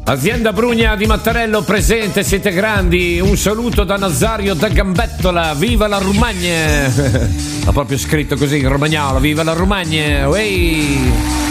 Azienda Brugna di Mattarello presente, siete grandi. Un saluto da Nazario da Gambettola, viva la Romagna. Ha proprio scritto così in romagnolo, viva la Romagna. Uei.